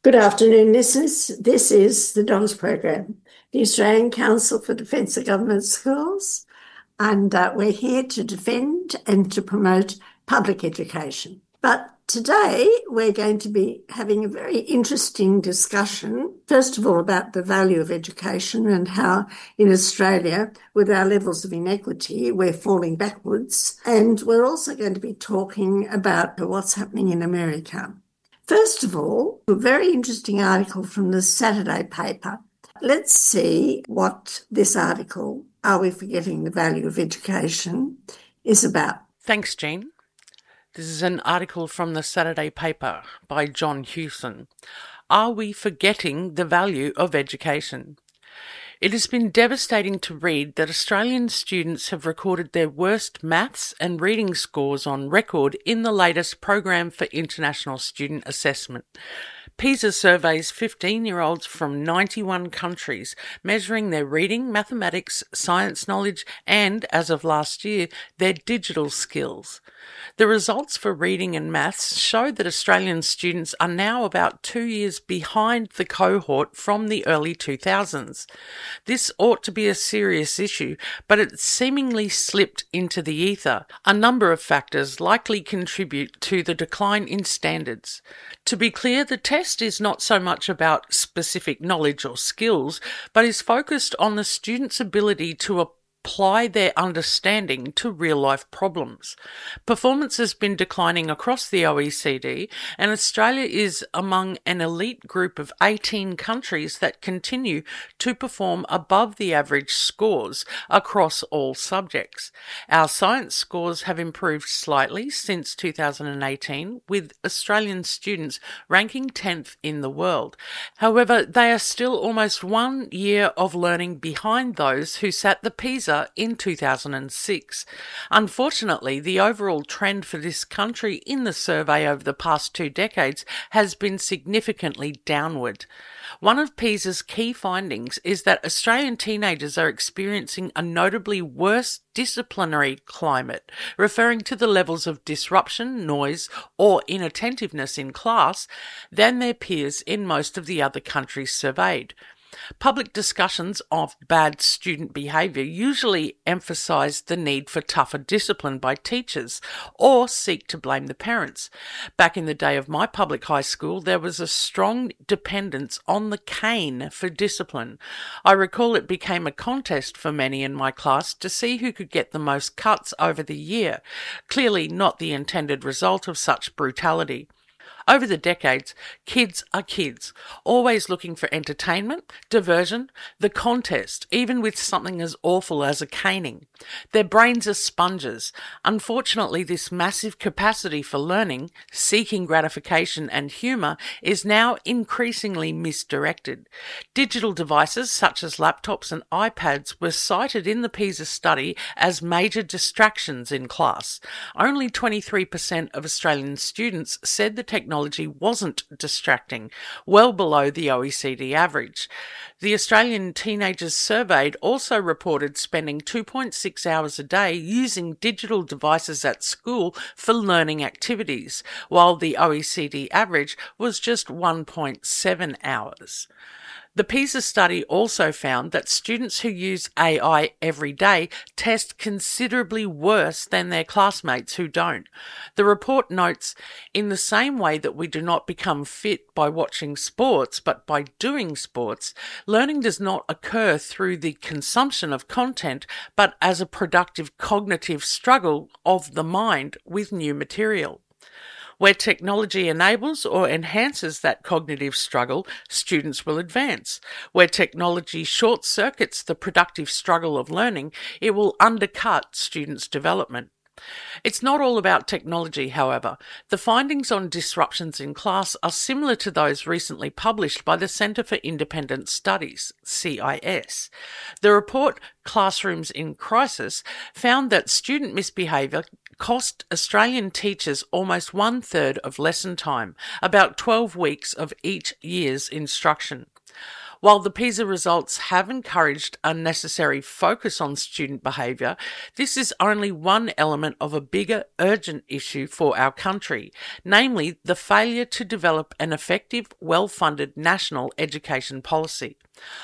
Good afternoon, listeners. This is the DONS program, the Australian Council for Defence of Government Schools, and we're here to defend and to promote public education. But today we're going to be having a very interesting discussion, first of all, about the value of education and how in Australia, with our levels of inequity, we're falling backwards. And we're also going to be talking about what's happening in America. First of all, a very interesting article from the Saturday paper. Let's see what this article, Are We Forgetting the Value of Education, is about. Thanks, Jean. This is an article from the Saturday paper by John Hewson. Are we forgetting the value of education? It has been devastating to read that Australian students have recorded their worst maths and reading scores on record in the latest Program for International Student Assessment. PISA surveys 15-year-olds from 91 countries, measuring their reading, mathematics, science knowledge, and, as of last year, their digital skills. The results for reading and maths show that Australian students are now about 2 years behind the cohort from the early 2000s. This ought to be a serious issue, but it seemingly slipped into the ether. A number of factors likely contribute to the decline in standards. To be clear, the test is not so much about specific knowledge or skills, but is focused on the student's ability to apply their understanding to real-life problems. Performance has been declining across the OECD, and Australia is among an elite group of 18 countries that continue to perform above the average scores across all subjects. Our science scores have improved slightly since 2018, with Australian students ranking 10th in the world. However, they are still almost 1 year of learning behind those who sat the PISA in 2006. Unfortunately, the overall trend for this country in the survey over the past 2 decades has been significantly downward. One of PISA's key findings is that Australian teenagers are experiencing a notably worse disciplinary climate, referring to the levels of disruption, noise, or inattentiveness in class than their peers in most of the other countries surveyed. Public discussions of bad student behaviour usually emphasise the need for tougher discipline by teachers or seek to blame the parents. Back in the day of my public high school, there was a strong dependence on the cane for discipline. I recall it became a contest for many in my class to see who could get the most cuts over the year, clearly not the intended result of such brutality. Over the decades, kids are kids, always looking for entertainment, diversion, the contest, even with something as awful as a caning. Their brains are sponges. Unfortunately, this massive capacity for learning, seeking gratification and humour is now increasingly misdirected. Digital devices such as laptops and iPads were cited in the PISA study as major distractions in class. Only 23% of Australian students said the technology wasn't distracting, well below the OECD average. The Australian teenagers surveyed also reported spending 2.6 hours a day using digital devices at school for learning activities, while the OECD average was just 1.7 hours. The PISA study also found that students who use AI every day test considerably worse than their classmates who don't. The report notes, in the same way that we do not become fit by watching sports, but by doing sports, learning does not occur through the consumption of content, but as a productive cognitive struggle of the mind with new material. Where technology enables or enhances that cognitive struggle, students will advance. Where technology short-circuits the productive struggle of learning, it will undercut students' development. It's not all about technology, however. The findings on disruptions in class are similar to those recently published by the Centre for Independent Studies, CIS. The report, Classrooms in Crisis, found that student misbehaviour cost Australian teachers almost 1/3 of lesson time, about 12 weeks of each year's instruction. While the PISA results have encouraged a necessary focus on student behaviour, this is only one element of a bigger, urgent issue for our country, namely the failure to develop an effective, well-funded national education policy.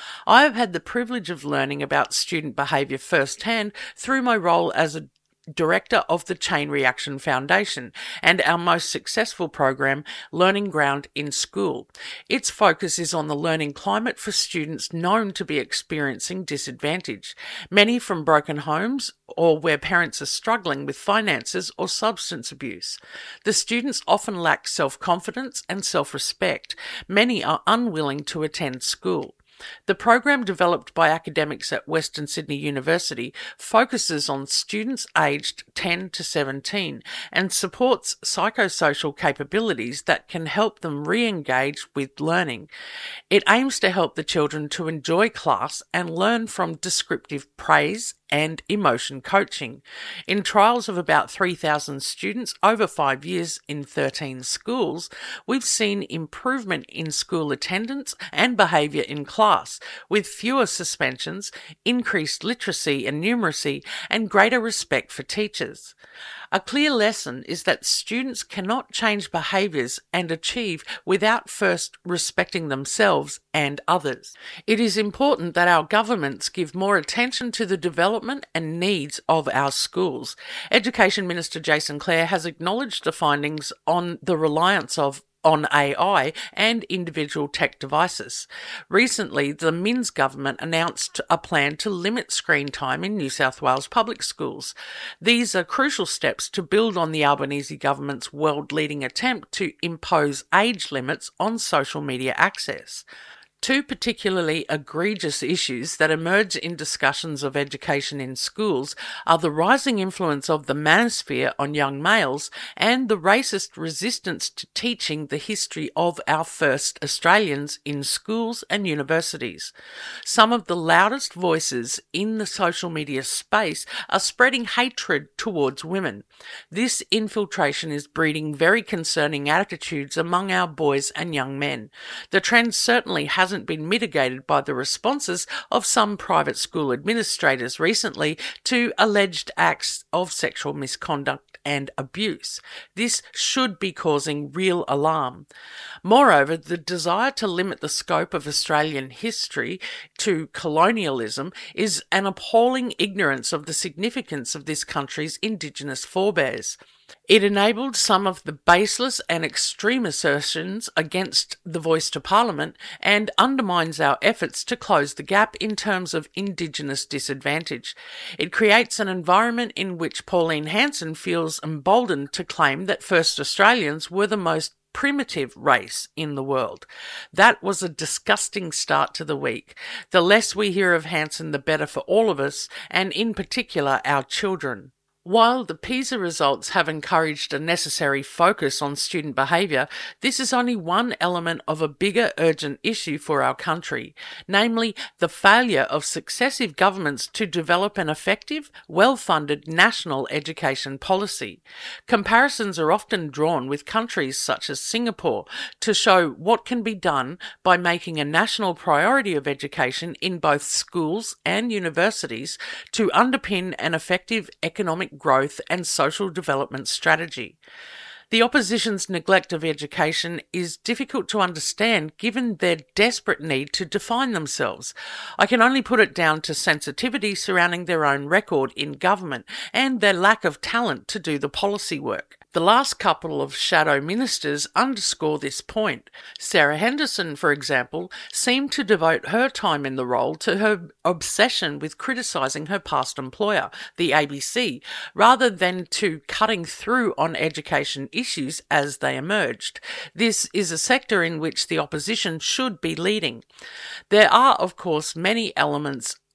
I have had the privilege of learning about student behaviour firsthand through my role as a Director of the Chain Reaction Foundation and our most successful program, Learning Ground in School. Its focus is on the learning climate for students known to be experiencing disadvantage, many from broken homes or where parents are struggling with finances or substance abuse. The students often lack self-confidence and self-respect. Many are unwilling to attend school. The program, developed by academics at Western Sydney University, focuses on students aged 10 to 17 and supports psychosocial capabilities that can help them re-engage with learning. It aims to help the children to enjoy class and learn from descriptive praise and emotion coaching. In trials of about 3,000 students over 5 years in 13 schools, we've seen improvement in school attendance and behaviour in class, with fewer suspensions, increased literacy and numeracy, and greater respect for teachers. A clear lesson is that students cannot change behaviours and achieve without first respecting themselves and others. It is important that our governments give more attention to the development and needs of our schools. Education Minister Jason Clare has acknowledged the findings on the reliance on AI and individual tech devices. Recently, the Minns government announced a plan to limit screen time in New South Wales public schools. These are crucial steps to build on the Albanese government's world-leading attempt to impose age limits on social media access. Two particularly egregious issues that emerge in discussions of education in schools are the rising influence of the manosphere on young males and the racist resistance to teaching the history of our first Australians in schools and universities. Some of the loudest voices in the social media space are spreading hatred towards women. This infiltration is breeding very concerning attitudes among our boys and young men. The trend certainly hasn't been mitigated by the responses of some private school administrators recently to alleged acts of sexual misconduct and abuse. This should be causing real alarm. Moreover, the desire to limit the scope of Australian history to colonialism is an appalling ignorance of the significance of this country's Indigenous forebears. It enabled some of the baseless and extreme assertions against the Voice to Parliament and undermines our efforts to close the gap in terms of Indigenous disadvantage. It creates an environment in which Pauline Hanson feels emboldened to claim that first Australians were the most primitive race in the world. That was a disgusting start to the week. The less we hear of Hanson, the better for all of us, and in particular our children. While the PISA results have encouraged a necessary focus on student behaviour, this is only one element of a bigger urgent issue for our country, namely the failure of successive governments to develop an effective, well-funded national education policy. Comparisons are often drawn with countries such as Singapore to show what can be done by making a national priority of education in both schools and universities to underpin an effective economic growth and social development strategy. The opposition's neglect of education is difficult to understand given their desperate need to define themselves. I can only put it down to sensitivity surrounding their own record in government and their lack of talent to do the policy work. The last couple of shadow ministers underscore this point. Sarah Henderson, for example, seemed to devote her time in the role to her obsession with criticising her past employer, the ABC, rather than to cutting through on education issues as they emerged. This is a sector in which the opposition should be leading. There are, of course, many elements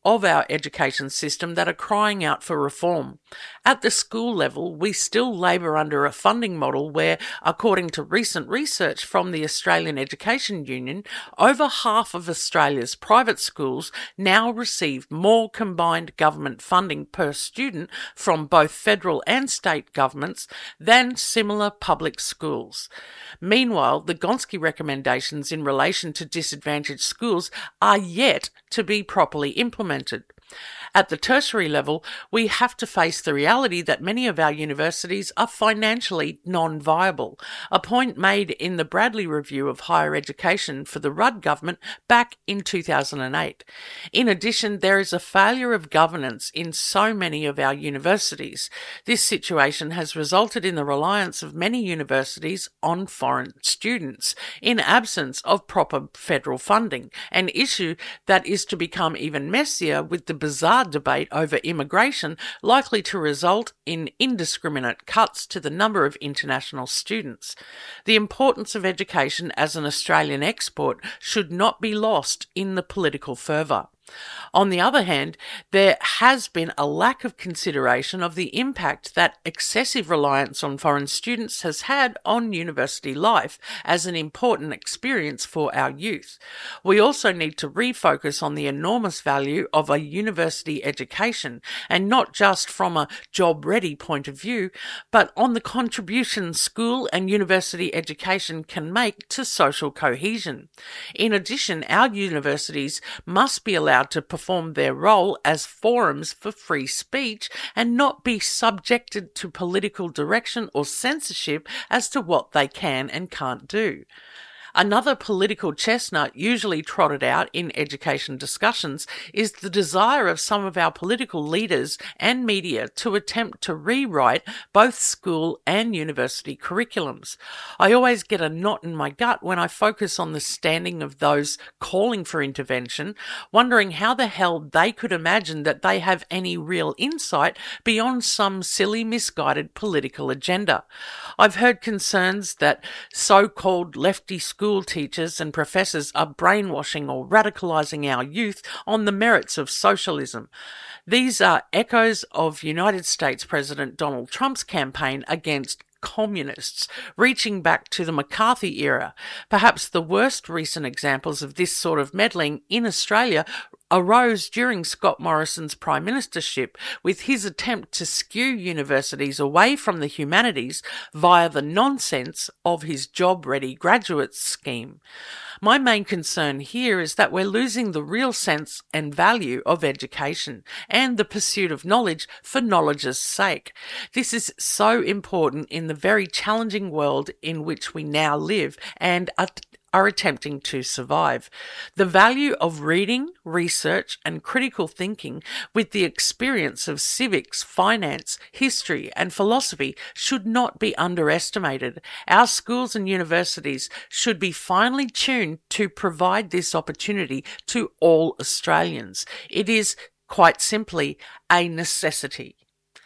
of our education system that are crying out for reform. At the school level, we still labour under a funding model where, according to recent research from the Australian Education Union, over half of Australia's private schools now receive more combined government funding per student from both federal and state governments than similar public schools. Meanwhile, the Gonski recommendations in relation to disadvantaged schools are yet to be properly implemented. At the tertiary level, we have to face the reality that many of our universities are financially non-viable, a point made in the Bradley Review of Higher Education for the Rudd government back in 2008. In addition, there is a failure of governance in so many of our universities. This situation has resulted in the reliance of many universities on foreign students, in absence of proper federal funding, an issue that is to become even messier with the bizarre debate over immigration likely to result in indiscriminate cuts to the number of international students. The importance of education as an Australian export should not be lost in the political fervour. On the other hand, there has been a lack of consideration of the impact that excessive reliance on foreign students has had on university life as an important experience for our youth. We also need to refocus on the enormous value of a university education, and not just from a job-ready point of view, but on the contribution school and university education can make to social cohesion. In addition, our universities must be allowed to perform their role as forums for free speech and not be subjected to political direction or censorship as to what they can and can't do. Another political chestnut usually trotted out in education discussions is the desire of some of our political leaders and media to attempt to rewrite both school and university curriculums. I always get a knot in my gut when I focus on the standing of those calling for intervention, wondering how the hell they could imagine that they have any real insight beyond some silly, misguided political agenda. I've heard concerns that so-called lefty school teachers and professors are brainwashing or radicalising our youth on the merits of socialism. These are echoes of United States President Donald Trump's campaign against communists, reaching back to the McCarthy era. Perhaps the worst recent examples of this sort of meddling in Australia arose during Scott Morrison's prime ministership, with his attempt to skew universities away from the humanities via the nonsense of his job-ready graduates scheme. My main concern here is that we're losing the real sense and value of education and the pursuit of knowledge for knowledge's sake. This is so important in the very challenging world in which we now live and are attempting to survive. The value of reading, research, and critical thinking with the experience of civics, finance, history, and philosophy should not be underestimated. Our schools and universities should be finely tuned to provide this opportunity to all Australians. It is, quite simply, a necessity.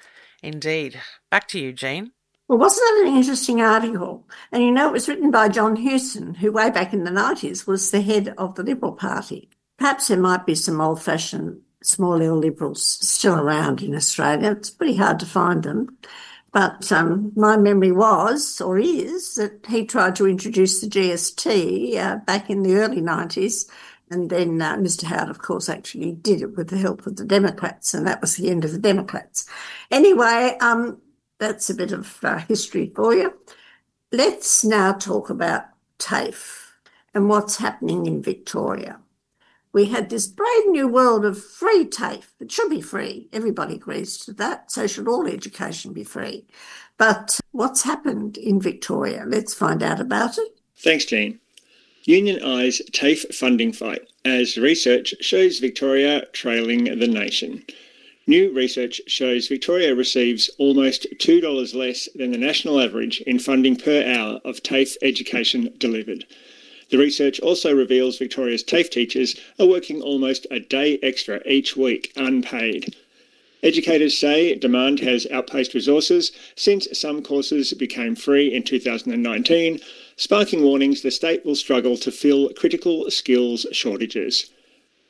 Indeed. Back to you, Jean. Well, wasn't that an interesting article? And you know, it was written by John Hewson, who way back in the 90s was the head of the Liberal Party. Perhaps there might be some old-fashioned small L Liberals still around in Australia. It's pretty hard to find them. But my memory was, or is, that he tried to introduce the GST back in the early 90s. And then Mr. Howard, of course, actually did it with the help of the Democrats, and that was the end of the Democrats. Anyway, that's a bit of history for you. Let's now talk about TAFE and what's happening in Victoria. We had this brave new world of free TAFE. It should be free. Everybody agrees to that. So should all education be free. But what's happened in Victoria? Let's find out about it. Thanks, Jean. Union eyes TAFE funding fight as research shows Victoria trailing the nation. New research shows Victoria receives almost $2 less than the national average in funding per hour of TAFE education delivered. The research also reveals Victoria's TAFE teachers are working almost a day extra each week, unpaid. Educators say demand has outpaced resources since some courses became free in 2019, sparking warnings the state will struggle to fill critical skills shortages.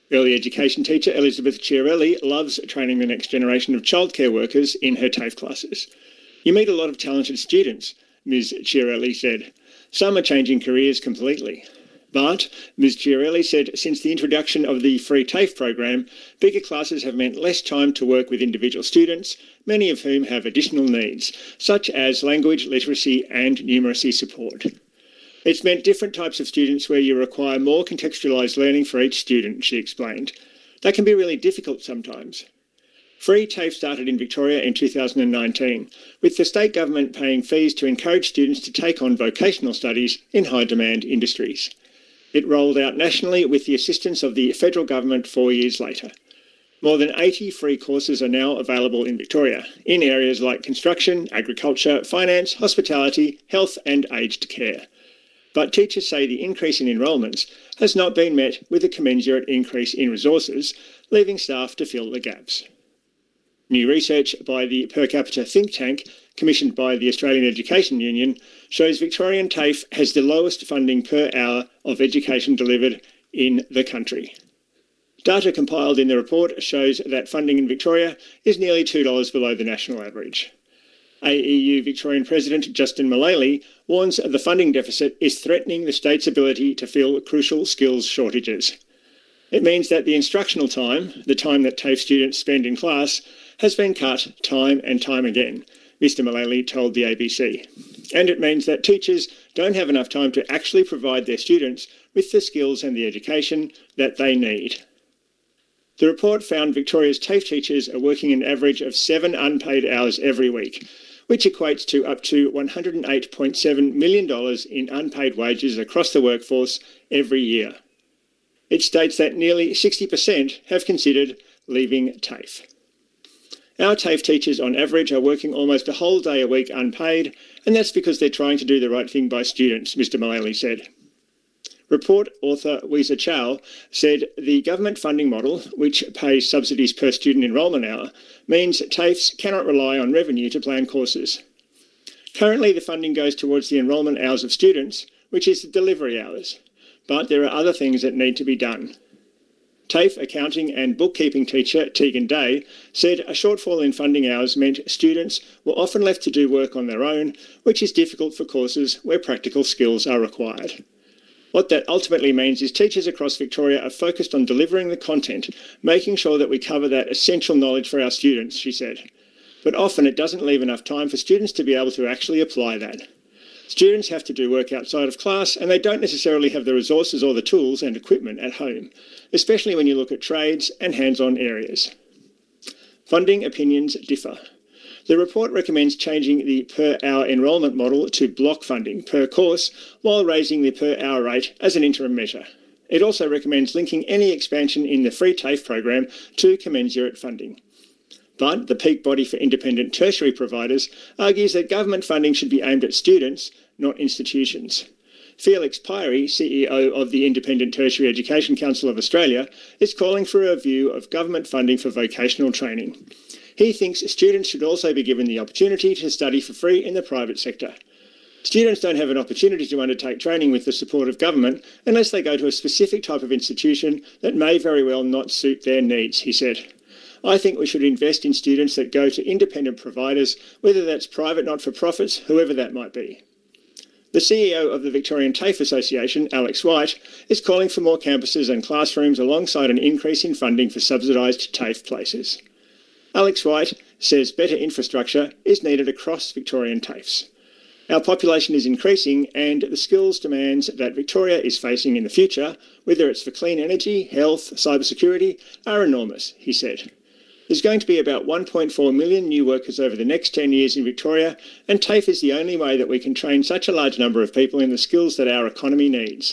Early education teacher Elizabeth Chiarelli loves training the next generation of childcare workers in her TAFE classes. You meet a lot of talented students, Ms. Chiarelli said. Some are changing careers completely. But, Ms. Chiarelli said, since the introduction of the free TAFE program, bigger classes have meant less time to work with individual students, many of whom have additional needs, such as language, literacy and numeracy support. It's meant different types of students where you require more contextualised learning for each student, she explained. That can be really difficult sometimes. Free TAFE started in Victoria in 2019, with the state government paying fees to encourage students to take on vocational studies in high-demand industries. It rolled out nationally with the assistance of the federal government 4 years later. More than 80 free courses are now available in Victoria, in areas like construction, agriculture, finance, hospitality, health and aged care. But teachers say the increase in enrolments has not been met with a commensurate increase in resources, leaving staff to fill the gaps. New research by the Per Capita think tank, commissioned by the Australian Education Union, shows Victorian TAFE has the lowest funding per hour of education delivered in the country. Data compiled in the report shows that funding in Victoria is nearly $2 below the national average. AEU Victorian President Justin Mullally warns the funding deficit is threatening the state's ability to fill crucial skills shortages. It means that the instructional time, the time that TAFE students spend in class, has been cut time and time again, Mr Mullally told the ABC. And it means that teachers don't have enough time to actually provide their students with the skills and the education that they need. The report found Victoria's TAFE teachers are working an average of 7 unpaid hours every week, which equates to up to $108.7 million in unpaid wages across the workforce every year. It states that nearly 60% have considered leaving TAFE. Our TAFE teachers on average are working almost a whole day a week unpaid, and that's because they're trying to do the right thing by students, Mr Mullally said. Report author Weisa Chow said the government funding model, which pays subsidies per student enrolment hour, means TAFEs cannot rely on revenue to plan courses. Currently, the funding goes towards the enrolment hours of students, which is the delivery hours, but there are other things that need to be done. TAFE accounting and bookkeeping teacher Tegan Day said a shortfall in funding hours meant students were often left to do work on their own, which is difficult for courses where practical skills are required. What that ultimately means is teachers across Victoria are focused on delivering the content, making sure that we cover that essential knowledge for our students, she said. But often it doesn't leave enough time for students to be able to actually apply that. Students have to do work outside of class and they don't necessarily have the resources or the tools and equipment at home, especially when you look at trades and hands-on areas. Funding opinions differ. The report recommends changing the per-hour enrolment model to block funding per course while raising the per-hour rate as an interim measure. It also recommends linking any expansion in the free TAFE program to commensurate funding. But the peak body for independent tertiary providers argues that government funding should be aimed at students, not institutions. Felix Pyrie, CEO of the Independent Tertiary Education Council of Australia, is calling for a review of government funding for vocational training. He thinks students should also be given the opportunity to study for free in the private sector. Students don't have an opportunity to undertake training with the support of government unless they go to a specific type of institution that may very well not suit their needs, he said. I think we should invest in students that go to independent providers, whether that's private not-for-profits, whoever that might be. The CEO of the Victorian TAFE Association, Alex White, is calling for more campuses and classrooms alongside an increase in funding for subsidised TAFE places. Alex White says better infrastructure is needed across Victorian TAFEs. Our population is increasing and the skills demands that Victoria is facing in the future, whether it's for clean energy, health, cybersecurity, are enormous, he said. There's going to be about 1.4 million new workers over the next 10 years in Victoria, and TAFE is the only way that we can train such a large number of people in the skills that our economy needs.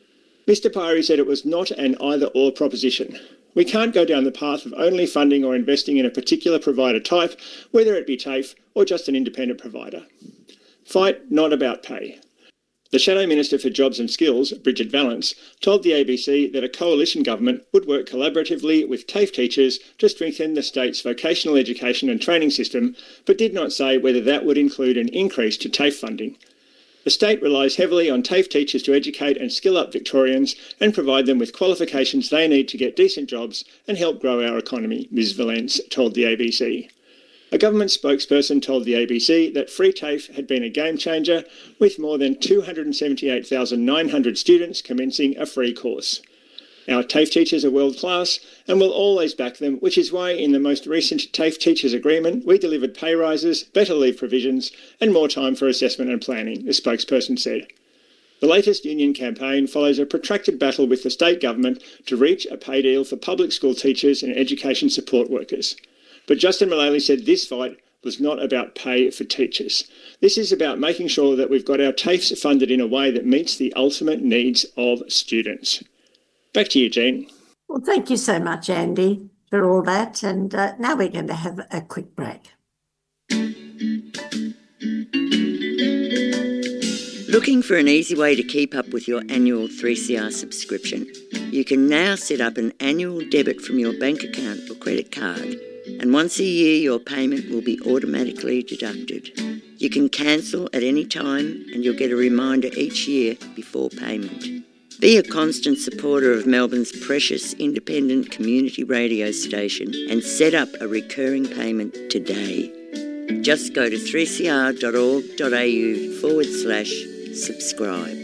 Mr Pyrie said it was not an either-or proposition. We can't go down the path of only funding or investing in a particular provider type, whether it be TAFE or just an independent provider. Fight not about pay. The Shadow Minister for Jobs and Skills, Bridget Valance, told the ABC that a coalition government would work collaboratively with TAFE teachers to strengthen the state's vocational education and training system, but did not say whether that would include an increase to TAFE funding. The state relies heavily on TAFE teachers to educate and skill up Victorians and provide them with qualifications they need to get decent jobs and help grow our economy, Ms Valence told the ABC. A government spokesperson told the ABC that free TAFE had been a game changer, with more than 278,900 students commencing a free course. Our TAFE teachers are world class and will always back them, which is why in the most recent TAFE teachers agreement we delivered pay rises, better leave provisions and more time for assessment and planning, the spokesperson said. The latest union campaign follows a protracted battle with the state government to reach a pay deal for public school teachers and education support workers. But Justin Mullally said this fight was not about pay for teachers. This is about making sure that we've got our TAFEs funded in a way that meets the ultimate needs of students. Back to you, Jean. Well, thank you so much, Andy, for all that. And now we're going to have a quick break. Looking for an easy way to keep up with your annual 3CR subscription? You can now set up an annual debit from your bank account or credit card, and once a year your payment will be automatically deducted. You can cancel at any time and you'll get a reminder each year before payment. Be a constant supporter of Melbourne's precious independent community radio station and set up a recurring payment today. Just go to 3cr.org.au/subscribe.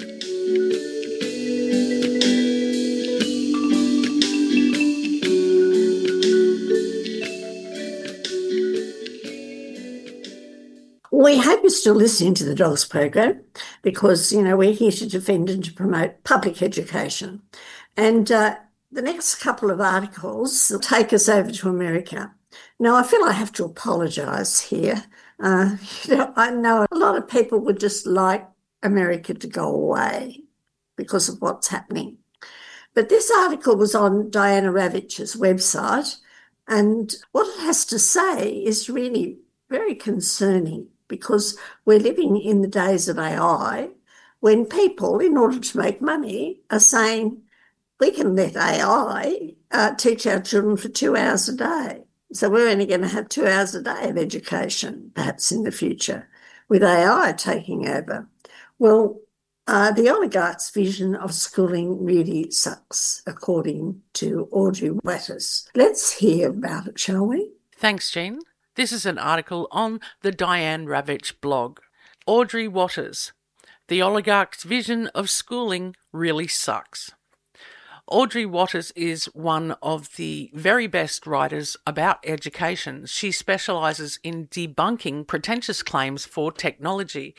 We hope you're still listening to the Dogs program because, we're here to defend and to promote public education. And the next couple of articles will take us over to America. Now, I feel I have to apologise here. I know a lot of people would just like America to go away because of what's happening. But this article was on Diana Ravitch's website, and what it has to say is really very concerning, because we're living in the days of AI when people, in order to make money, are saying we can let AI teach our children for 2 hours a day. So we're only going to have 2 hours a day of education, perhaps in the future, with AI taking over. Well, the oligarch's vision of schooling really sucks, according to Audrey Waters. Let's hear about it, shall we? Thanks, Jean. This is an article on the Diane Ravitch blog. Audrey Waters. The oligarch's vision of schooling really sucks. Audrey Waters is one of the very best writers about education. She specialises in debunking pretentious claims for technology.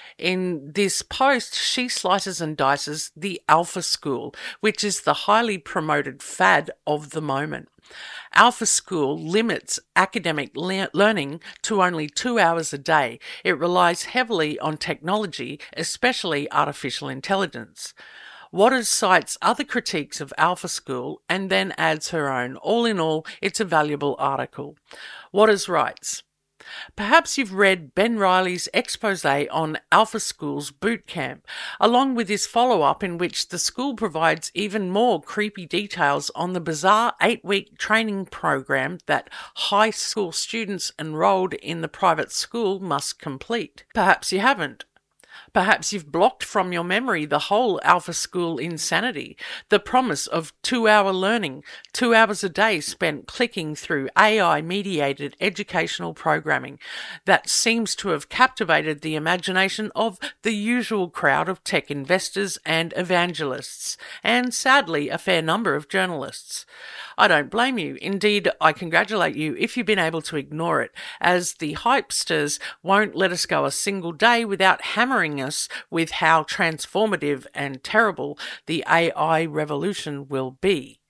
In this post, she slices and dices the Alpha School, which is the highly promoted fad of the moment. Alpha School limits academic learning to only 2 hours a day. It relies heavily on technology, especially artificial intelligence. Waters cites other critiques of Alpha School and then adds her own. All in all, it's a valuable article. Waters writes, perhaps you've read Ben Riley's expose on Alpha School's boot camp, along with his follow-up in which the school provides even more creepy details on the bizarre 8-week training program that high school students enrolled in the private school must complete. Perhaps you haven't. Perhaps you've blocked from your memory the whole Alpha School insanity, the promise of 2-hour learning, 2 hours a day spent clicking through AI-mediated educational programming that seems to have captivated the imagination of the usual crowd of tech investors and evangelists, and sadly a fair number of journalists. I don't blame you. Indeed, I congratulate you if you've been able to ignore it, as the hypesters won't let us go a single day without hammering us with how transformative and terrible the AI revolution will be.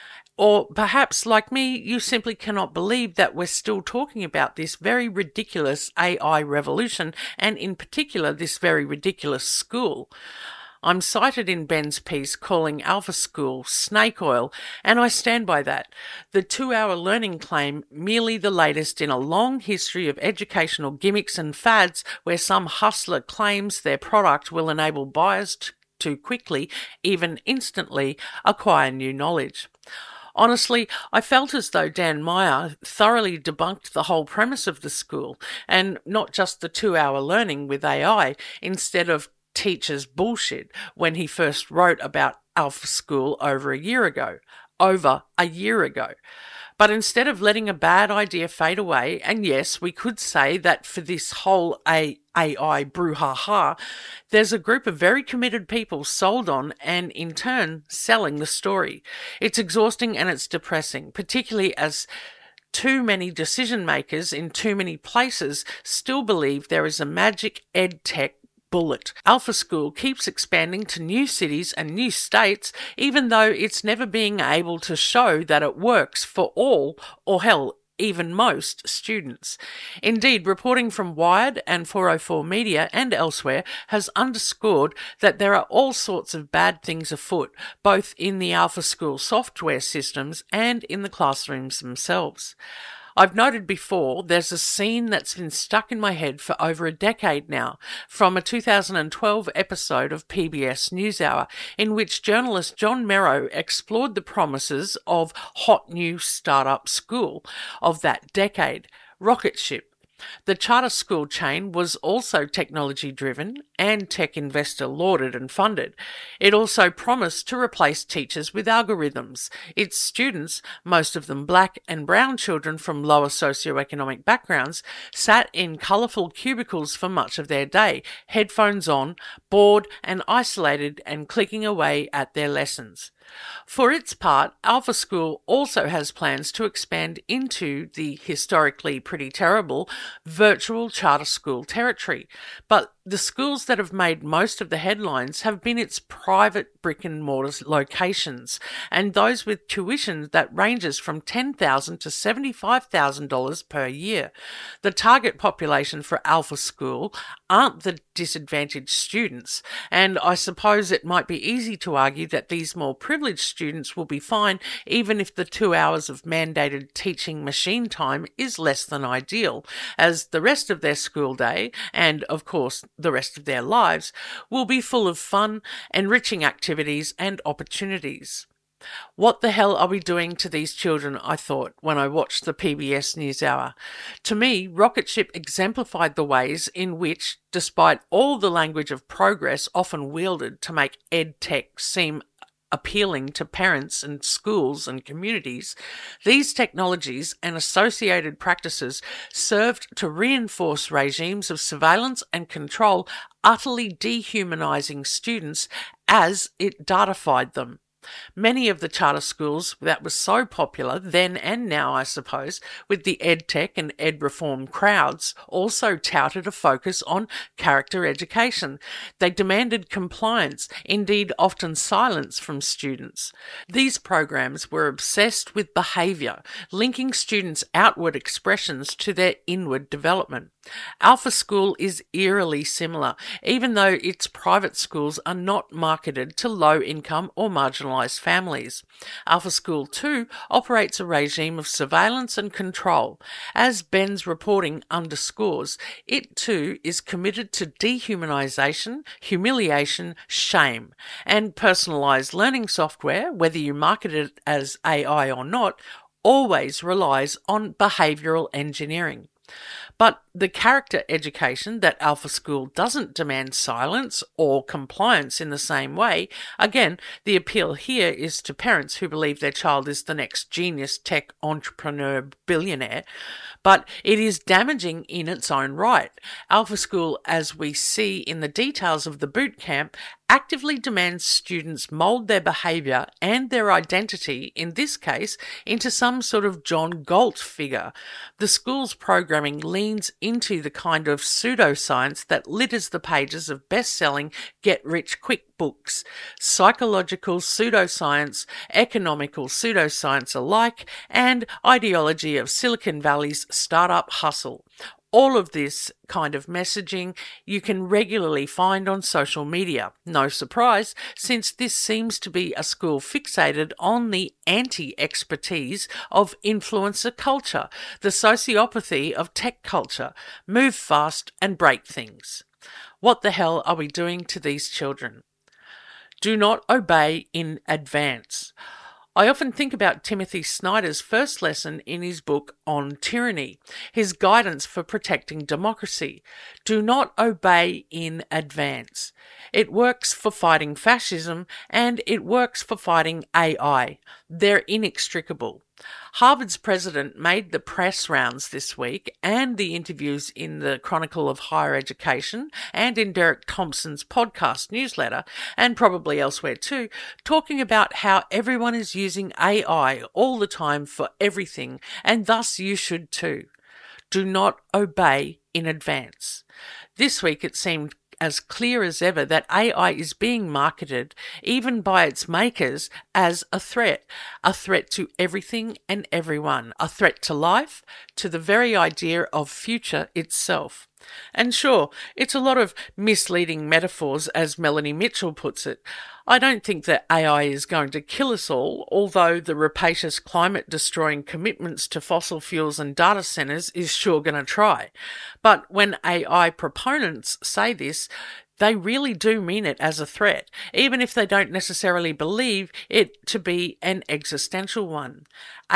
Or perhaps, like me, you simply cannot believe that we're still talking about this very ridiculous AI revolution, and in particular this very ridiculous school. I'm cited in Ben's piece calling Alpha School snake oil, and I stand by that. The 2-hour learning claim merely the latest in a long history of educational gimmicks and fads where some hustler claims their product will enable buyers to quickly, even instantly, acquire new knowledge. Honestly, I felt as though Dan Meyer thoroughly debunked the whole premise of the school, and not just the 2-hour learning with AI, instead of teacher's bullshit when he first wrote about Alpha School over a year ago. But instead of letting a bad idea fade away, and yes, we could say that for this whole AI brouhaha, there's a group of very committed people sold on and in turn selling the story. It's exhausting and it's depressing, particularly as too many decision makers in too many places still believe there is a magic ed tech bullet. Alpha School keeps expanding to new cities and new states, even though it's never being able to show that it works for all, or hell, even most students. Indeed, reporting from Wired and 404 Media and elsewhere has underscored that there are all sorts of bad things afoot, both in the Alpha School software systems and in the classrooms themselves. I've noted before there's a scene that's been stuck in my head for over a decade now from a 2012 episode of PBS NewsHour in which journalist John Merrow explored the promises of hot new startup school of that decade, Rocketship. The charter school chain was also technology-driven and tech investor lauded and funded. It also promised to replace teachers with algorithms. Its students, most of them black and brown children from lower socioeconomic backgrounds, sat in colourful cubicles for much of their day, headphones on, bored and isolated and clicking away at their lessons. For its part, Alpha School also has plans to expand into the historically pretty terrible virtual charter school territory, but the schools that have made most of the headlines have been its private brick-and-mortar locations, and those with tuition that ranges from $10,000 to $75,000 per year. The target population for Alpha School aren't the disadvantaged students, and I suppose it might be easy to argue that these more privileged students will be fine even if the 2 hours of mandated teaching machine time is less than ideal, as the rest of their school day, and of course the rest of their lives, will be full of fun, enriching activities and opportunities. What the hell are we doing to these children, I thought, when I watched the PBS NewsHour. To me, Rocketship exemplified the ways in which, despite all the language of progress often wielded to make EdTech seem appealing to parents and schools and communities, these technologies and associated practices served to reinforce regimes of surveillance and control, utterly dehumanizing students as it datafied them. Many of the charter schools that were so popular then and now, I suppose, with the EdTech and EdReform crowds, also touted a focus on character education. They demanded compliance, indeed often silence from students. These programs were obsessed with behaviour, linking students' outward expressions to their inward development. Alpha School is eerily similar, even though its private schools are not marketed to low-income or marginalised families. Alpha School, too, operates a regime of surveillance and control. As Ben's reporting underscores, it, too, is committed to dehumanisation, humiliation, shame, and personalised learning software, whether you market it as AI or not, always relies on behavioural engineering. But the character education that Alpha School doesn't demand silence or compliance in the same way. Again, the appeal here is to parents who believe their child is the next genius tech entrepreneur billionaire, but it is damaging in its own right. Alpha School, as we see in the details of the boot camp, actively demands students mould their behaviour and their identity, in this case, into some sort of John Galt figure. The school's programming leans into the kind of pseudoscience that litters the pages of best-selling get-rich-quick books, psychological pseudoscience, economical pseudoscience alike, and ideology of Silicon Valley's startup hustle. All of this kind of messaging you can regularly find on social media. No surprise, since this seems to be a school fixated on the anti-expertise of influencer culture, the sociopathy of tech culture, move fast and break things. What the hell are we doing to these children? Do not obey in advance. I often think about Timothy Snyder's first lesson in his book On Tyranny, his guidance for protecting democracy. Do not obey in advance. It works for fighting fascism and it works for fighting AI. They're inextricable. Harvard's president made the press rounds this week and the interviews in the Chronicle of Higher Education and in Derek Thompson's podcast newsletter, and probably elsewhere too, talking about how everyone is using AI all the time for everything, and thus you should too. Do not obey in advance. This week it seemed as clear as ever that AI is being marketed, even by its makers, as a threat to everything and everyone, a threat to life, to the very idea of future itself. And sure, it's a lot of misleading metaphors, as Melanie Mitchell puts it. I don't think that AI is going to kill us all, although the rapacious climate-destroying commitments to fossil fuels and data centres is sure going to try. But when AI proponents say this, they really do mean it as a threat, even if they don't necessarily believe it to be an existential one.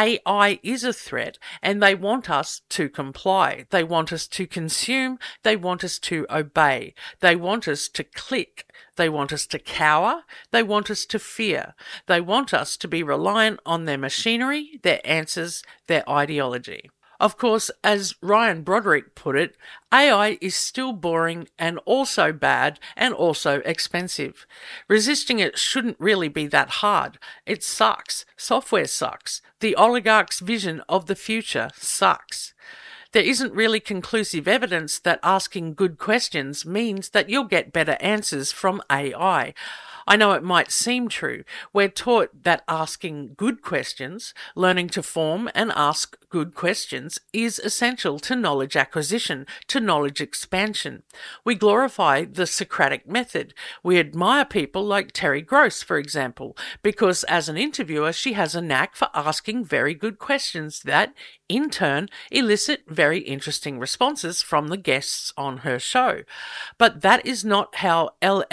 AI is a threat, and they want us to comply. They want us to consume. They want us to obey. They want us to click. They want us to cower. They want us to fear. They want us to be reliant on their machinery, their answers, their ideology. Of course, as Ryan Broderick put it, AI is still boring and also bad and also expensive. Resisting it shouldn't really be that hard. It sucks. Software sucks. The oligarch's vision of the future sucks. There isn't really conclusive evidence that asking good questions means that you'll get better answers from AI. I know it might seem true. We're taught that asking good questions, learning to form and ask good questions, is essential to knowledge acquisition, to knowledge expansion. We glorify the Socratic method. We admire people like Terry Gross, for example, because as an interviewer, she has a knack for asking very good questions that, in turn, elicit very interesting responses from the guests on her show. But that is not how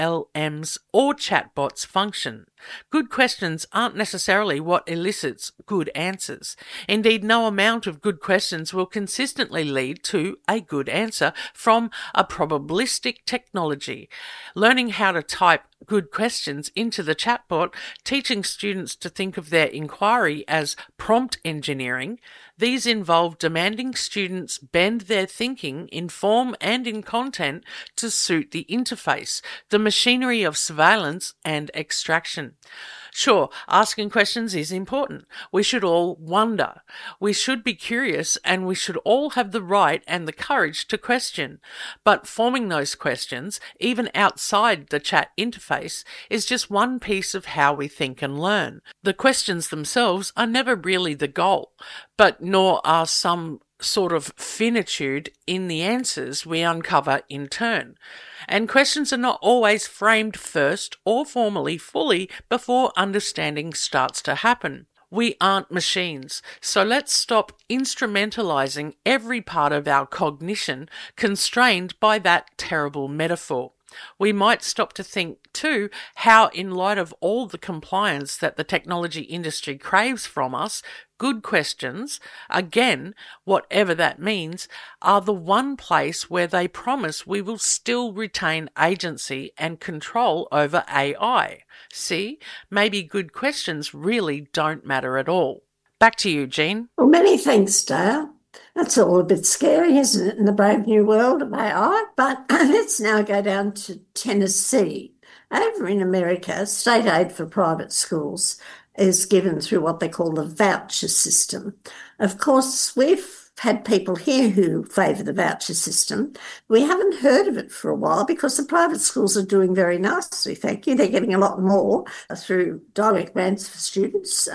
LLMs or chatbots function. Good questions aren't necessarily what elicits good answers. Indeed, no amount of good questions will consistently lead to a good answer from a probabilistic technology. Learning how to type good questions into the chatbot, teaching students to think of their inquiry as prompt engineering, these involve demanding students bend their thinking in form and in content to suit the interface, the machinery of surveillance and extraction. Sure, asking questions is important. We should all wonder. We should be curious, and we should all have the right and the courage to question. But forming those questions, even outside the chat interface, is just one piece of how we think and learn. The questions themselves are never really the goal, but nor are some sort of finitude in the answers we uncover in turn. And questions are not always framed first or formally fully before understanding starts to happen. We aren't machines, so let's stop instrumentalizing every part of our cognition constrained by that terrible metaphor. We might stop to think, too, how in light of all the compliance that the technology industry craves from us, good questions, again, whatever that means, are the one place where they promise we will still retain agency and control over AI. See, maybe good questions really don't matter at all. Back to you, Jean. Well, many thanks, Dale. That's all a bit scary, isn't it, in the brave new world of AI? But let's now go down to Tennessee. Over in America, state aid for private schools is given through what they call the voucher system. Of course, we've had people here who favour the voucher system. We haven't heard of it for a while because the private schools are doing very nicely, thank you. They're getting a lot more through direct grants for students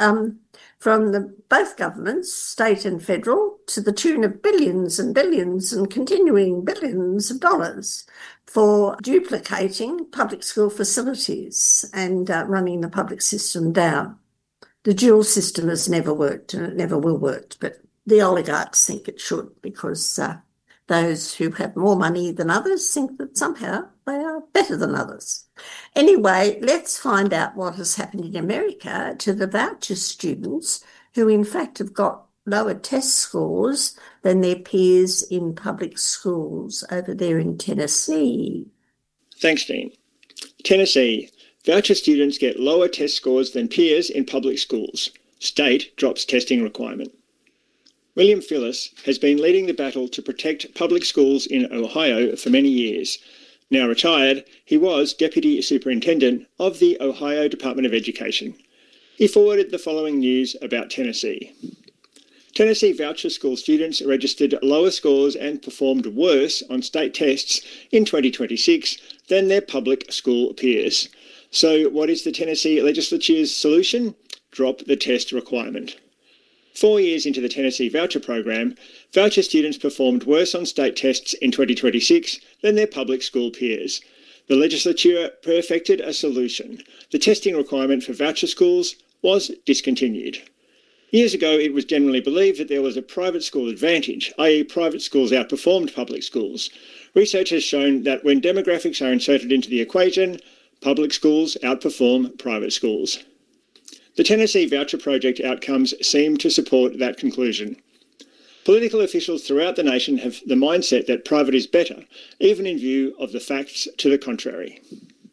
from both governments, state and federal, to the tune of billions and billions and continuing billions of dollars for duplicating public school facilities and running the public system down. The dual system has never worked and it never will work, but the oligarchs think it should because those who have more money than others think that somehow they are better than others. Anyway, let's find out what has happened in America to the voucher students who in fact have got lower test scores than their peers in public schools over there in Tennessee. Thanks, Dean. Tennessee. Voucher students get lower test scores than peers in public schools. State drops testing requirement. William Phillis has been leading the battle to protect public schools in Ohio for many years. Now retired, he was Deputy Superintendent of the Ohio Department of Education. He forwarded the following news about Tennessee. Tennessee voucher school students registered lower scores and performed worse on state tests in 2026 than their public school peers. So what is the Tennessee legislature's solution? Drop the test requirement. 4 years into the Tennessee voucher program, voucher students performed worse on state tests in 2026 than their public school peers. The legislature perfected a solution. The testing requirement for voucher schools was discontinued. Years ago, it was generally believed that there was a private school advantage, i.e. private schools outperformed public schools. Research has shown that when demographics are inserted into the equation, public schools outperform private schools. The Tennessee Voucher Project outcomes seem to support that conclusion. Political officials throughout the nation have the mindset that private is better, even in view of the facts to the contrary.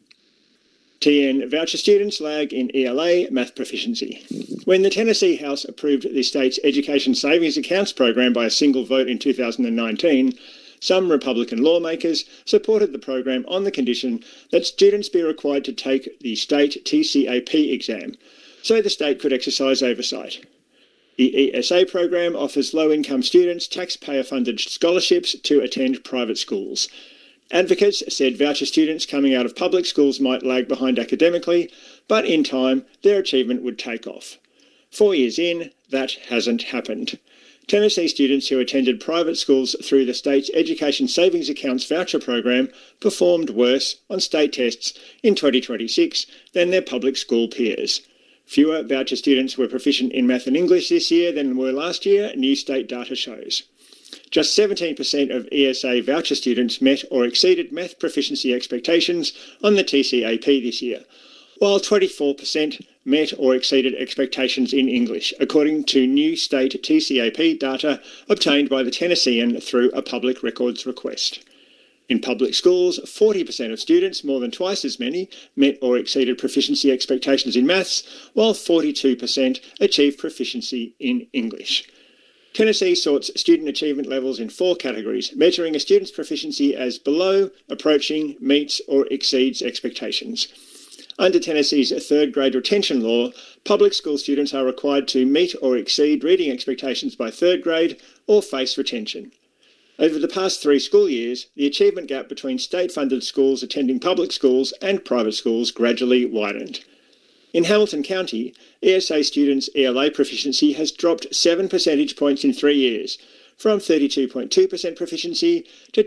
TN voucher students lag in ELA math proficiency. When the Tennessee House approved the state's Education Savings Accounts program by a single vote in 2019, some Republican lawmakers supported the program on the condition that students be required to take the state TCAP exam, so the state could exercise oversight. The ESA program offers low-income students taxpayer-funded scholarships to attend private schools. Advocates said voucher students coming out of public schools might lag behind academically, but in time their achievement would take off. 4 years in, that hasn't happened. Tennessee students who attended private schools through the state's Education Savings Accounts voucher program performed worse on state tests in 2026 than their public school peers. Fewer voucher students were proficient in math and English this year than were last year, new state data shows. Just 17% of ESA voucher students met or exceeded math proficiency expectations on the TCAP this year, while 24% met or exceeded expectations in English, according to new state TCAP data obtained by the Tennessean through a public records request. In public schools, 40% of students, more than twice as many, met or exceeded proficiency expectations in maths, while 42% achieved proficiency in English. Tennessee sorts student achievement levels in 4 categories, measuring a student's proficiency as below, approaching, meets or exceeds expectations. Under Tennessee's third grade retention law, public school students are required to meet or exceed reading expectations by third grade or face retention. Over the past 3 school years, the achievement gap between state-funded schools attending public schools and private schools gradually widened. In Hamilton County, ESA students' ELA proficiency has dropped 7 percentage points in 3 years, from 32.2% proficiency to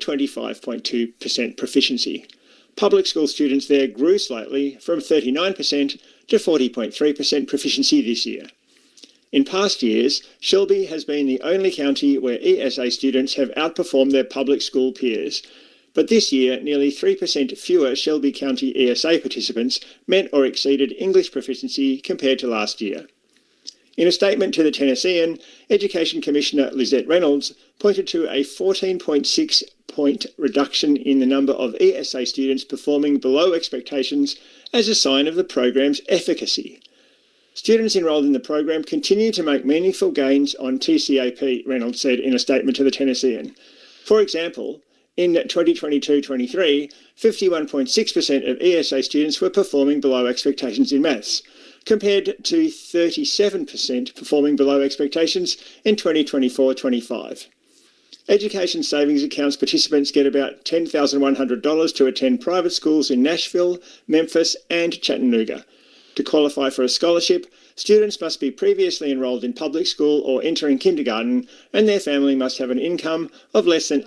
25.2% proficiency. Public school students there grew slightly from 39% to 40.3% proficiency this year. In past years, Shelby has been the only county where ESA students have outperformed their public school peers. But this year, nearly 3% fewer Shelby County ESA participants met or exceeded English proficiency compared to last year. In a statement to the Tennessean, Education Commissioner Lizette Reynolds pointed to a 14.6-point reduction in the number of ESA students performing below expectations as a sign of the program's efficacy. Students enrolled in the program continue to make meaningful gains on TCAP, Reynolds said in a statement to the Tennessean. For example, in 2022-23, 51.6% of ESA students were performing below expectations in maths, compared to 37% performing below expectations in 2024-25. Education Savings Accounts participants get about $10,100 to attend private schools in Nashville, Memphis and Chattanooga. To qualify for a scholarship, students must be previously enrolled in public school or entering kindergarten, and their family must have an income of less than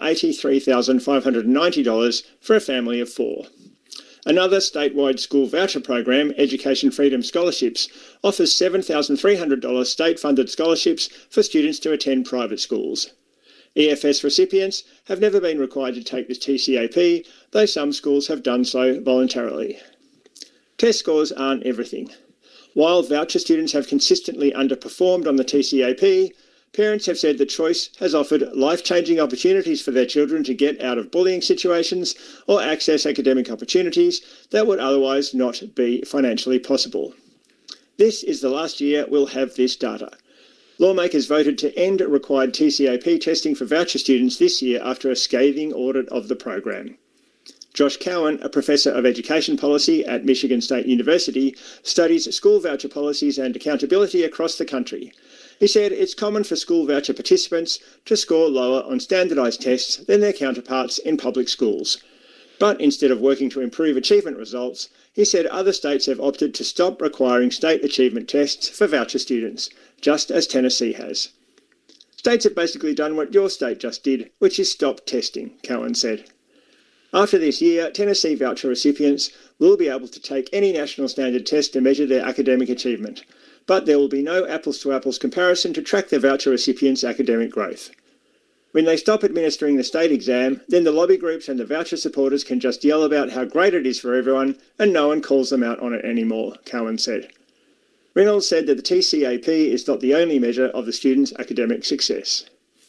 $83,590 for a family of 4. Another statewide school voucher program, Education Freedom Scholarships, offers $7,300 state-funded scholarships for students to attend private schools. EFS recipients have never been required to take the TCAP, though some schools have done so voluntarily. Test scores aren't everything. While voucher students have consistently underperformed on the TCAP, parents have said the choice has offered life-changing opportunities for their children to get out of bullying situations or access academic opportunities that would otherwise not be financially possible. This is the last year we'll have this data. Lawmakers voted to end required TCAP testing for voucher students this year after a scathing audit of the program. Josh Cowan, a professor of education policy at Michigan State University, studies school voucher policies and accountability across the country. He said it's common for school voucher participants to score lower on standardised tests than their counterparts in public schools. But instead of working to improve achievement results, he said other states have opted to stop requiring state achievement tests for voucher students, just as Tennessee has. States have basically done what your state just did, which is stop testing, Cowan said. After this year, Tennessee voucher recipients will be able to take any national standard test to measure their academic achievement, but there will be no apples-to-apples comparison to track the voucher recipients' academic growth. When they stop administering the state exam, then the lobby groups and the voucher supporters can just yell about how great it is for everyone and no one calls them out on it anymore, Cowan said. Reynolds said that the TCAP is not the only measure of the student's academic success.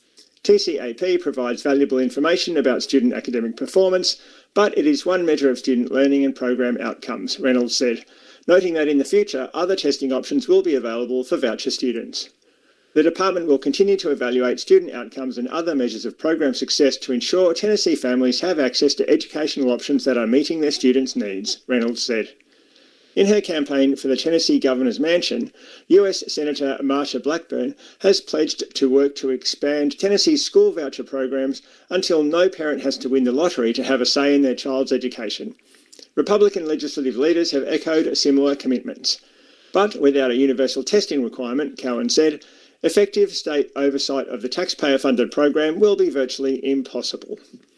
TCAP provides valuable information about student academic performance, but it is one measure of student learning and program outcomes, Reynolds said, noting that in the future other testing options will be available for voucher students. The department will continue to evaluate student outcomes and other measures of program success to ensure Tennessee families have access to educational options that are meeting their students' needs, Reynolds said. In her campaign for the Tennessee Governor's Mansion, US Senator Marsha Blackburn has pledged to work to expand Tennessee's school voucher programs until no parent has to win the lottery to have a say in their child's education. Republican legislative leaders have echoed similar commitments. But without a universal testing requirement, Cowan said, effective state oversight of the taxpayer-funded program will be virtually impossible.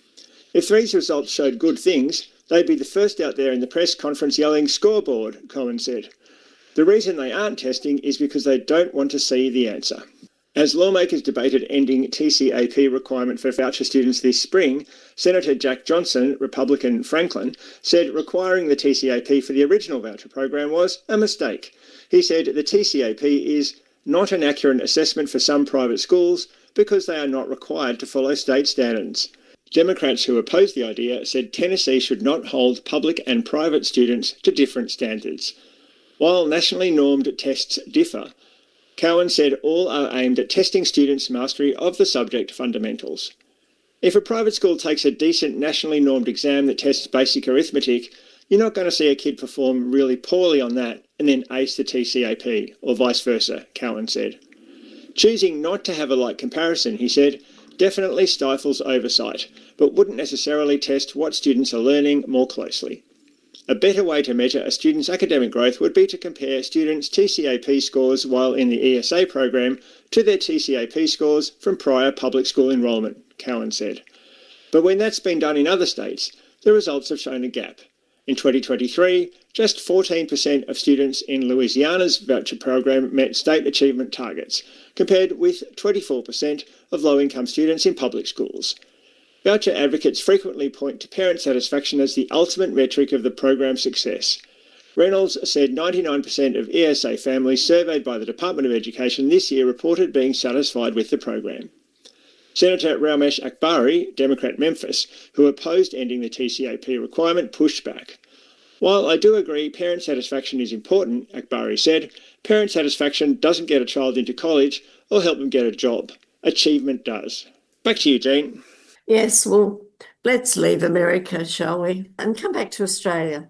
If these results showed good things, they'd be the first out there in the press conference yelling scoreboard, Cowan said. The reason they aren't testing is because they don't want to see the answer. As lawmakers debated ending TCAP requirement for voucher students this spring, Senator Jack Johnson, Republican Franklin, said requiring the TCAP for the original voucher program was a mistake. He said the TCAP is not an accurate assessment for some private schools because they are not required to follow state standards. Democrats who opposed the idea said Tennessee should not hold public and private students to different standards. While nationally normed tests differ, Cowan said all are aimed at testing students' mastery of the subject fundamentals. If a private school takes a decent nationally normed exam that tests basic arithmetic, you're not going to see a kid perform really poorly on that and then ace the TCAP, or vice versa, Cowan said. Choosing not to have a like comparison, he said, definitely stifles oversight, but wouldn't necessarily test what students are learning more closely. A better way to measure a student's academic growth would be to compare students' TCAP scores while in the ESA program to their TCAP scores from prior public school enrolment, Cowan said. But when that's been done in other states, the results have shown a gap. In 2023, just 14% of students in Louisiana's voucher program met state achievement targets, compared with 24% of low-income students in public schools. Voucher advocates frequently point to parent satisfaction as the ultimate metric of the program's success. Reynolds said 99% of ESA families surveyed by the Department of Education this year reported being satisfied with the program. Senator Ramesh Akbari, Democrat Memphis, who opposed ending the TCAP requirement, pushed back. While I do agree parent satisfaction is important, Akbari said, parent satisfaction doesn't get a child into college or help them get a job. Achievement does. Back to you, Jean. Yes, well, let's leave America, shall we, and come back to Australia.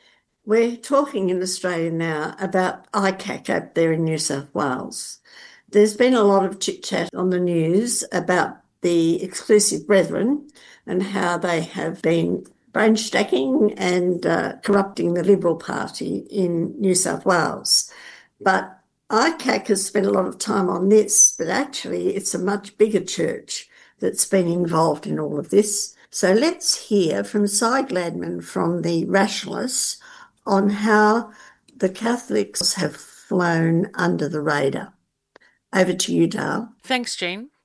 We're talking in Australia now about ICAC out there in New South Wales. There's been a lot of chit-chat on the news about the exclusive brethren and how they have been brain stacking and corrupting the Liberal Party in New South Wales. But ICAC has spent a lot of time on this, but actually it's a much bigger church that's been involved in all of this. So let's hear from Cy Gladman from the Rationalists on how the Catholics have flown under the radar. Over to you, Dale. Thanks, Jean.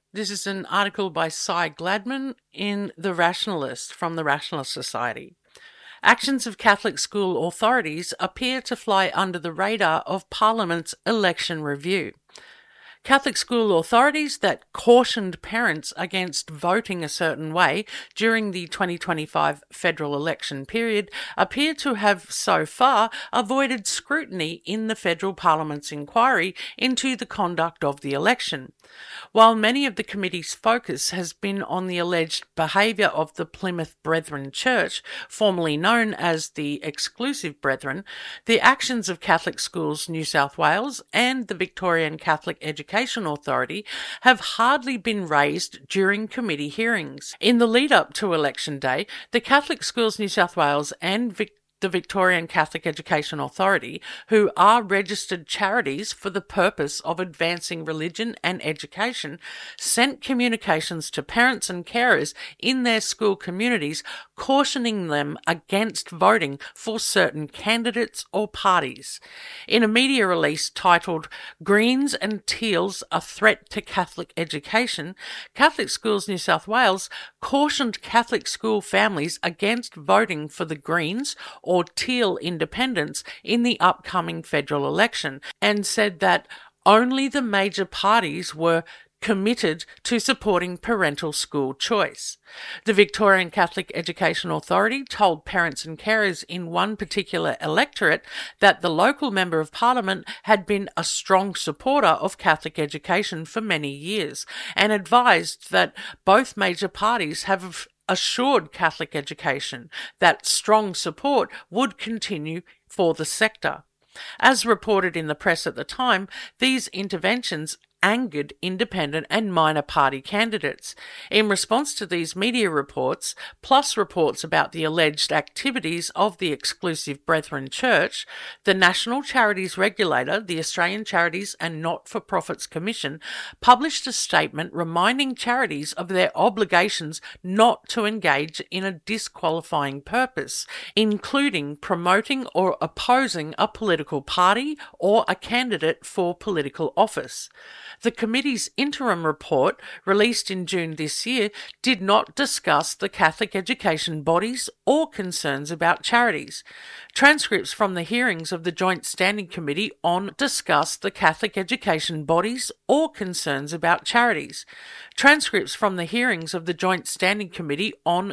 This is an article by Cy Gladman in The Rationalist from the Rationalist Society. Actions of Catholic school authorities appear to fly under the radar of Parliament's election review. Catholic school authorities that cautioned parents against voting a certain way during the 2025 federal election period appear to have so far avoided scrutiny in the federal Parliament's inquiry into the conduct of the election. While many of the committee's focus has been on the alleged behaviour of the Plymouth Brethren Church, formerly known as the Exclusive Brethren, the actions of Catholic Schools New South Wales and the Victorian Catholic Education Authority have hardly been raised during committee hearings. In the lead-up to Election Day, the Catholic Schools New South Wales and the Victorian Catholic Education Authority, who are registered charities for the purpose of advancing religion and education, sent communications to parents and carers in their school communities cautioning them against voting for certain candidates or parties. In a media release titled "Greens and Teals, a Threat to Catholic Education," Catholic Schools New South Wales cautioned Catholic school families against voting for the Greens or Teal independents in the upcoming federal election, and said that only the major parties were committed to supporting parental school choice. The Victorian Catholic Education Authority told parents and carers in one particular electorate that the local Member of Parliament had been a strong supporter of Catholic education for many years, and advised that both major parties have assured Catholic education that strong support would continue for the sector. As reported in the press at the time, these interventions angered independent and minor party candidates. In response to these media reports, plus reports about the alleged activities of the Exclusive Brethren Church, the National Charities Regulator, the Australian Charities and Not-for-Profits Commission, published a statement reminding charities of their obligations not to engage in a disqualifying purpose, including promoting or opposing a political party or a candidate for political office. The committee's interim report, released in June this year, did not discuss the Catholic education bodies or concerns about charities. Transcripts from the hearings of the Joint Standing Committee on discuss the Catholic education bodies or concerns about charities. Transcripts from the hearings of the Joint Standing Committee on